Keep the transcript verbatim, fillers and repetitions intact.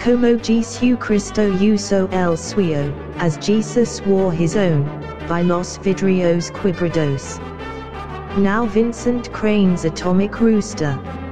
como Jesu Cristo usó el suyo, as Jesus wore his own, by los vidrios quebrados. Now Vincent Crane's Atomic Rooster.